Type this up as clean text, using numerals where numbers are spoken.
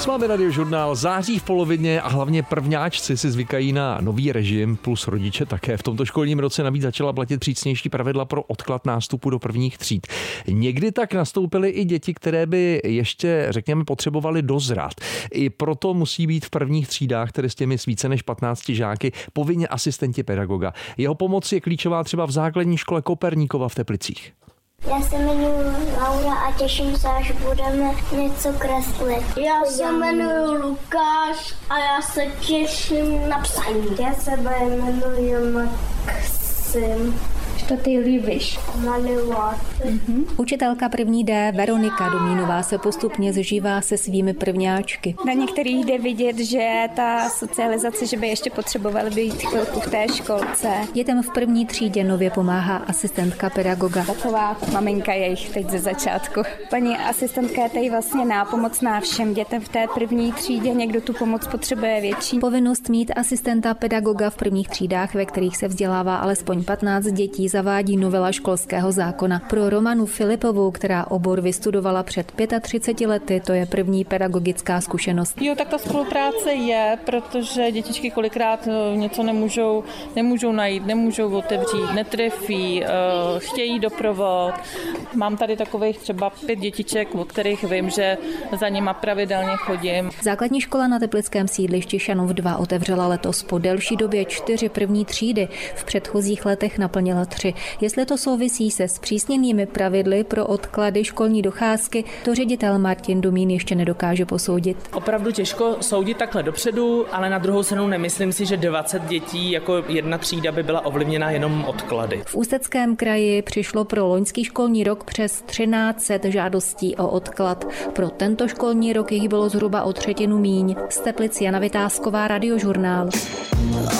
S vámi Radiožurnál. Září v polovině a hlavně prvňáčci si zvykají na nový režim, plus rodiče také. V tomto školním roce navíc začala platit přísnější pravidla pro odklad nástupu do prvních tříd. Někdy tak nastoupily i děti, které by ještě, řekněme, potřebovaly dozrát. I proto musí být v prvních třídách, tedy s těmi s více než 15 žáky, povinně asistenti pedagoga. Jeho pomoc je klíčová třeba v základní škole Koperníkova v Teplicích. Já se jmenuji Laura a těším se, až budeme něco kreslit. Já se jmenuji Lukáš a já se těším na psaní. Já se jmenuji Maxim. Co ty líbíš? Malovat. Učitelka první D Veronika Domínová se postupně zžívá se svými prvňáčky. Na některých jde vidět, že ta socializace, že by ještě potřebovali být chvilku v té školce. Dětem v první třídě nově pomáhá asistentka pedagoga. Taková maminka je jich teď ze začátku. Paní asistentka je tady vlastně nápomocná všem dětem v té první třídě. Někdo tu pomoc potřebuje větší. Povinnost mít asistenta pedagoga v prvních třídách, ve kterých se vzdělává alespoň 15 dětí, zavádí novela školského zákona. Pro Romanu Filipovou, která obor vystudovala před 35 lety, to je první pedagogická zkušenost. Jo, tak ta spolupráce je, protože dětičky kolikrát něco nemůžou najít, nemůžou otevřít, netrefí, chtějí doprovod. Mám tady takových třeba 5 dětiček, o kterých vím, že za nima pravidelně chodím. Základní škola na teplickém sídlišti Šanov 2 otevřela letos po delší době 4 první třídy. V předchozích letech naplnila 3. Jestli to souvisí se zpřísněnými pravidly pro odklady školní docházky, to ředitel Martin Domín ještě nedokáže posoudit. Opravdu těžko soudit takhle dopředu, ale na druhou stranu nemyslím si, že 20 dětí jako jedna třída by byla ovlivněna jenom odklady. V Ústeckém kraji přišlo pro loňský školní rok přes 1300 žádostí o odklad. Pro tento školní rok jich bylo zhruba o 1/3 míň. Z Teplic Jana Vytázková, Radiožurnál.